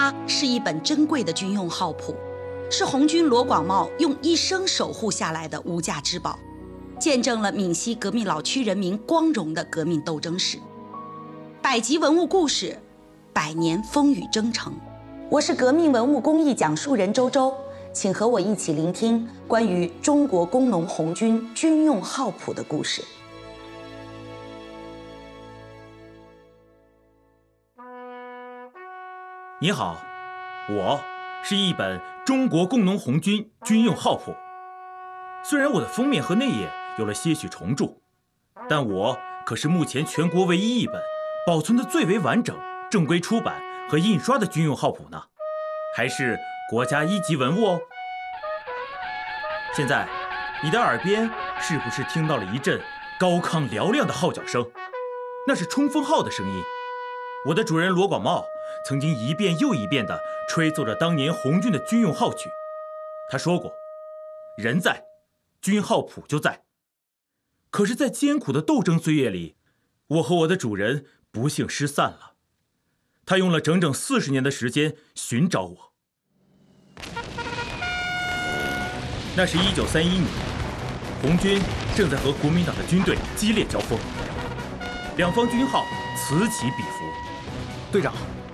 它是一本珍贵的军用号谱，是红军罗广茂用一生守护下来的无价之宝，见证了闽西革命老区人民光荣的革命斗争史。百集文物故事，百年风雨征程。我是革命文物工艺讲述人周周，请和我一起聆听关于中国工农红军军用号谱的故事。 你好，我是一本中国工农红军军用号谱。虽然我的封面和内页有了些许重铸，但我可是目前全国唯一一本保存的最为完整、正规出版和印刷的军用号谱呢，还是国家一级文物哦。现在，你的耳边是不是听到了一阵高亢嘹亮的号角声？那是冲锋号的声音。我的主人罗广茂曾经一遍又一遍地吹奏着当年红军的军用号曲。他说过，人在，军号谱就在。可是在艰苦的斗争岁月里，我和我的主人不幸失散了。他用了整整40年的时间寻找我。那是1931年，红军正在和国民党的军队激烈交锋，两方军号此起彼伏。 队长，